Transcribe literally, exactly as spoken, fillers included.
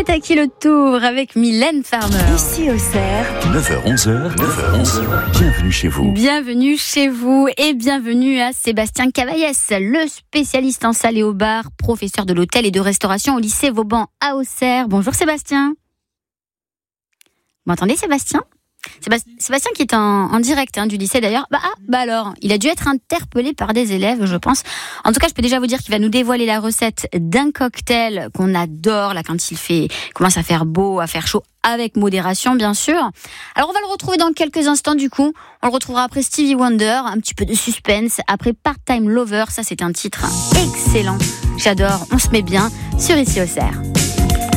C'est à qui le tour avec Mylène Farmer. Ici Auxerre. neuf heures onze, neuf heures onze, bienvenue chez vous. Bienvenue chez vous et bienvenue à Sébastien Cavaillès, le spécialiste en salle et au bar, professeur de l'hôtel et de restauration au lycée Vauban à Auxerre. Bonjour Sébastien. Vous m'entendez Sébastien ? Sébastien, Sébastien qui est en, en direct hein, du lycée d'ailleurs. Bah, ah, bah alors, il a dû être interpellé par des élèves, je pense. En tout cas, je peux déjà vous dire qu'il va nous dévoiler la recette d'un cocktail qu'on adore là quand il fait commence à faire beau, à faire chaud, avec modération bien sûr. Alors on va le retrouver dans quelques instants du coup. On le retrouvera après Stevie Wonder, un petit peu de suspense, après Part-Time Lover. Ça c'est un titre excellent. J'adore. On se met bien sur Ici Auxerre.